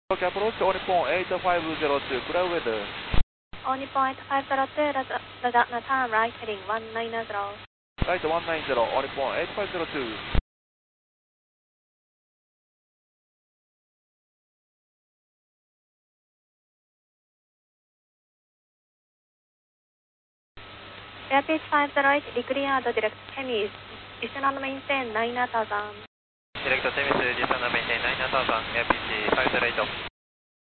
Tokyo approach, All Nippon 8502, clear weather. All Nippon 8502, Ladakh time, right heading 190. Right 190, All Nippon 8502. Airpage 508, declared direct Temis, descend and maintain 9000. Direct Temis, descend and maintain 9000, Airpage 508.